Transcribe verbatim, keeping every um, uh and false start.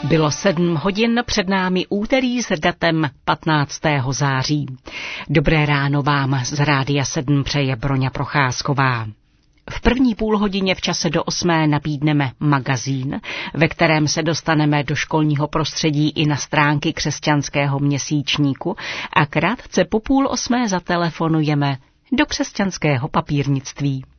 Bylo sedm hodin, před námi úterý s datem patnáctého září. Dobré ráno vám z Rádia sedm přeje Broňa Procházková. V první půlhodině v čase do osmé nabídneme magazín, ve kterém se dostaneme do školního prostředí i na stránky křesťanského měsíčníku a krátce po půl osmé zatelefonujeme do křesťanského papírnictví.